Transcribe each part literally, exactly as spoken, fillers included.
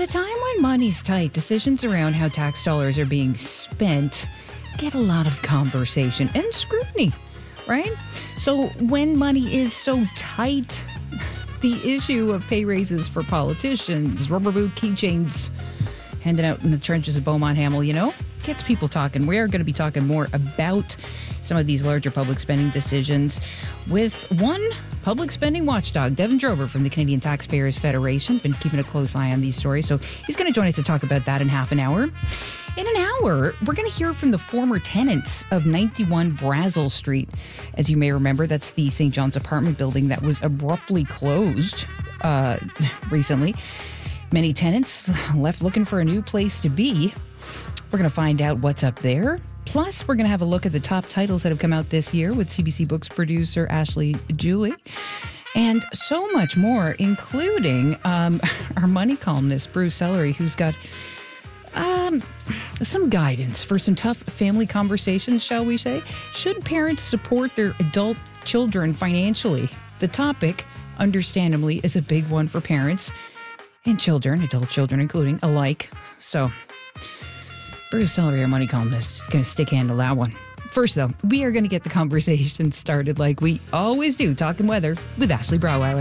time when money's tight, decisions around how tax dollars are being spent get a lot of conversation and scrutiny, right? So when money is so tight, the issue of pay raises for politicians, rubber boot keychains handed out in the trenches of Beaumont Hamel, you know, gets people talking. We are going to be talking more about some of these larger public spending decisions with one public spending watchdog, Devin Drover from the Canadian Taxpayers Federation. Been keeping a close eye on these stories, so he's going to join us to talk about that in half an hour. In an hour, we're going to hear from the former tenants of ninety-one Brazel Street. As you may remember, that's the Saint John's apartment building that was abruptly closed uh, recently. Many tenants left looking for a new place to be. We're going to find out what's up there. Plus, we're going to have a look at the top titles that have come out this year with C B C Books producer Ashley Julie. And so much more, including um, our money columnist, Bruce Ellery, who's got um, some guidance for some tough family conversations, shall we say. Should parents support their adult children financially? The topic, understandably, is a big one for parents and children, adult children including, alike. So Bruce Ellery, our money columnist, is going to stick handle that one. First, though, we are going to get the conversation started like we always do, talking weather with Ashley Brauweiler.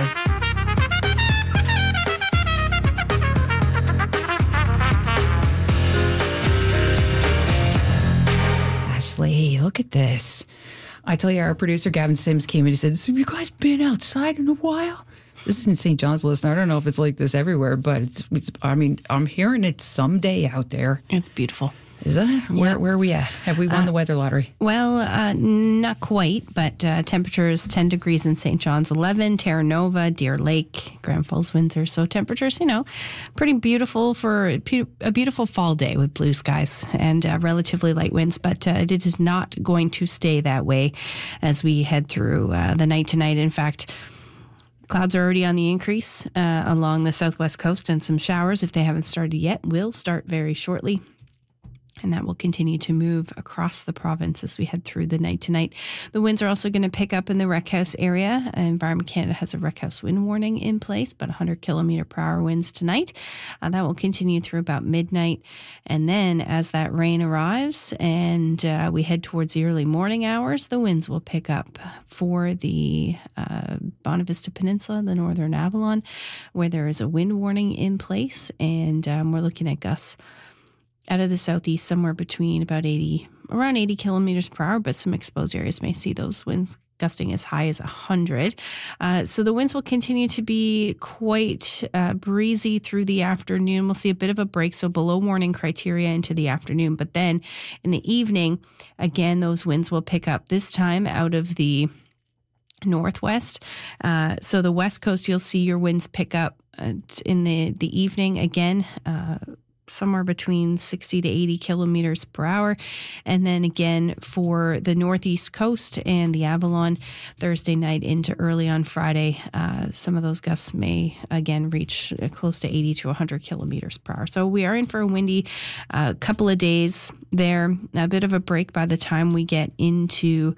Ashley, look at this. I tell you, our producer, Gavin Sims, came in and said, so have you guys been outside in a while? This is in Saint John's, listener. I don't know if it's like this everywhere, but it's, it's I mean, I'm hearing it someday out there. It's beautiful. Is it? Yeah. Where, where are we at? Have we won uh, the weather lottery? Well, uh, not quite, but uh, temperatures ten degrees in Saint John's, eleven, Terra Nova, Deer Lake, Grand Falls, Windsor. So temperatures, you know, pretty beautiful for a beautiful fall day with blue skies and uh, relatively light winds, but uh, it is not going to stay that way as we head through uh, the night tonight. In fact, clouds are already on the increase uh, along the southwest coast, and some showers, if they haven't started yet, will start very shortly. And that will continue to move across the province as we head through the night tonight. The winds are also going to pick up in the Wreck House area. Environment Canada has a Wreck House wind warning in place, about one hundred kilometer per hour winds tonight. Uh, that will continue through about midnight. And then as that rain arrives and uh, we head towards the early morning hours, the winds will pick up for the uh, Bonavista Peninsula, the Northern Avalon, where there is a wind warning in place. And um, we're looking at gusts out of the southeast, somewhere between about eighty, around eighty kilometers per hour, but some exposed areas may see those winds gusting as high as one hundred. Uh, so the winds will continue to be quite uh, breezy through the afternoon. We'll see a bit of a break, so below warning criteria into the afternoon. But then in the evening, again, those winds will pick up, this time out of the northwest. Uh, so the west coast, you'll see your winds pick up uh, in the, the evening again, uh, somewhere between sixty to eighty kilometers per hour. And then again for the northeast coast and the Avalon, Thursday night into early on Friday, uh, some of those gusts may again reach close to eighty to one hundred kilometers per hour. So we are in for a windy uh, couple of days there, a bit of a break by the time we get into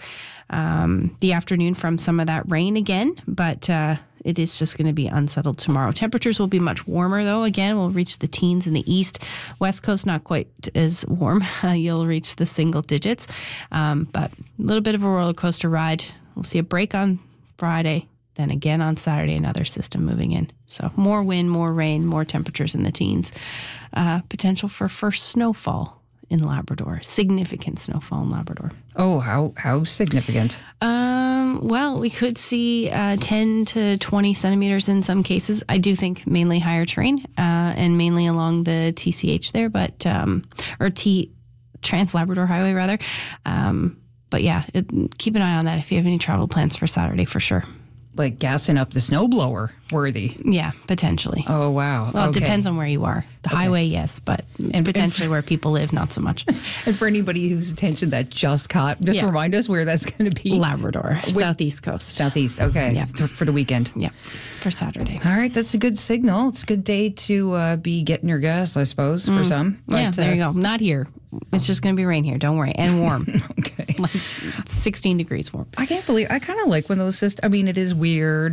um, the afternoon from some of that rain again, but uh, it is just going to be unsettled tomorrow. Temperatures will be much warmer, though. Again, we'll reach the teens in the east. West Coast, not quite as warm. Uh, you'll reach the single digits. Um, but a little bit of a roller coaster ride. We'll see a break on Friday. Then again on Saturday, another system moving in. So more wind, more rain, more temperatures in the teens. Uh, potential for first snowfall in Labrador. Significant snowfall in Labrador. Oh, how how significant? Um, well, we could see uh, ten to twenty centimeters in some cases. I do think mainly higher terrain uh, and mainly along the T C H there, but um, or T Trans-Labrador Highway rather. Um, but yeah, it, keep an eye on that if you have any travel plans for Saturday for sure. Like gassing up the snowblower worthy. Yeah, potentially. Oh, wow. Well, okay. It depends on where you are. The okay. highway, yes, but and potentially and for, where people live, not so much. And for anybody whose attention that just caught, just yeah. remind us where that's going to be. Labrador, With, southeast coast. Southeast, okay. Yeah. For the weekend. Yeah, for Saturday. All right, that's a good signal. It's a good day to uh, be getting your gas, I suppose, for mm. some. But, yeah, there uh, you go. Not here. It's just going to be rain here. Don't worry. And warm. Okay. Like sixteen degrees warm. I can't believe, I kind of like when those systems, I mean, it is weird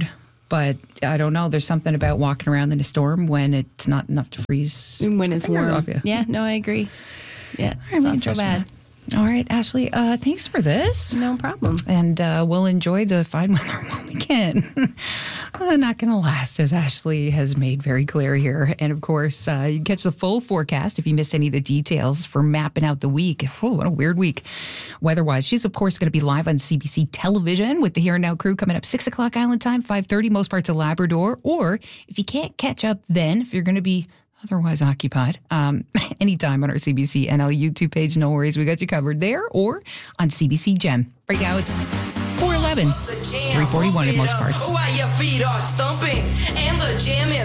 But I don't know. There's something about walking around in a storm when it's not enough to freeze when it's warm. Off you. Yeah, no, I agree. Yeah, I it's mean, not so bad. All right, Ashley, uh, thanks for this. No problem. And uh, we'll enjoy the fine weather while we can. uh, not going to last, as Ashley has made very clear here. And of course, uh, you can catch the full forecast if you missed any of the details for mapping out the week. Oh, what a weird week weather-wise. She's, of course, going to be live on C B C television with the Here and Now crew coming up six o'clock Island time, five thirty, most parts of Labrador. Or if you can't catch up then, if you're going to be otherwise occupied, um, anytime on our C B C N L YouTube page. No worries, we got you covered there, or on C B C Gem. Right now it's four eleven, three forty-one in most parts. While your feet are stumping and the jam is